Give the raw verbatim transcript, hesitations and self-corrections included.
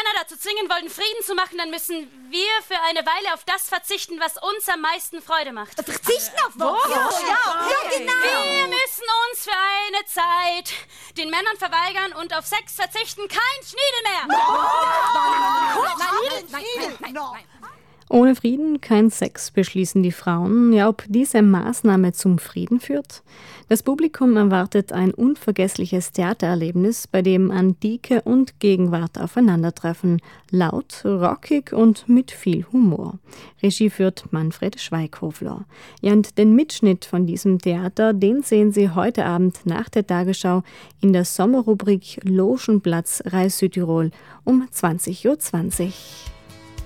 Männer dazu zwingen wollen, Frieden zu machen, dann müssen wir für eine Weile auf das verzichten, was uns am meisten Freude macht. Verzichten auf was? Ja, ja, ja, genau. Wir müssen uns für eine Zeit den Männern verweigern und auf Sex verzichten. Kein Schniedel mehr! Nein, nein, nein, nein, nein. Ohne Frieden kein Sex, beschließen die Frauen. Ja, ob diese Maßnahme zum Frieden führt? Das Publikum erwartet ein unvergessliches Theatererlebnis, bei dem Antike und Gegenwart aufeinandertreffen. Laut, rockig und mit viel Humor. Regie führt Manfred Schweighöfler. Ja, und den Mitschnitt von diesem Theater, den sehen Sie heute Abend nach der Tagesschau in der Sommerrubrik Logenplatz Reis Südtirol um zwanzig Uhr zwanzig.